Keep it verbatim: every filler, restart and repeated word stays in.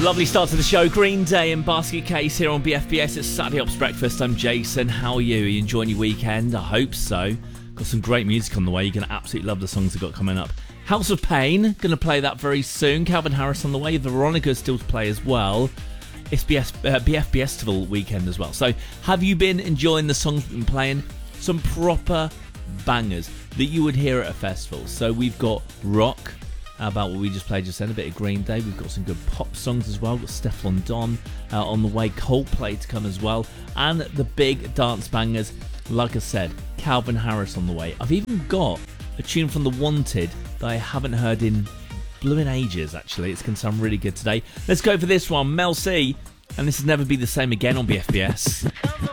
Lovely start to the show. Green Day and Basket Case here on B F B S. It's Saturday Ops Breakfast. I'm Jason. How are you? Are you enjoying your weekend? I hope so. Got some great music on the way. You're going to absolutely love the songs I've got coming up. House of Pain, going to play that very soon. Calvin Harris on the way. Veronica's still to play as well. It's B S, uh, B F B S Festival weekend as well. So have you been enjoying the songs we've been playing? Some proper bangers that you would hear at a festival. So we've got rock, about what we just played just then, a bit of Green Day. We've got some good pop songs as well. We've got Stefflon Don uh, on the way, Coldplay to come as well, and the big dance bangers, like I said, Calvin Harris on the way. I've even got a tune from The Wanted that I haven't heard in blooming ages, actually. It's going to sound really good today. Let's go for this one, Mel C, and This Has Never Be the Same Again on B F B S.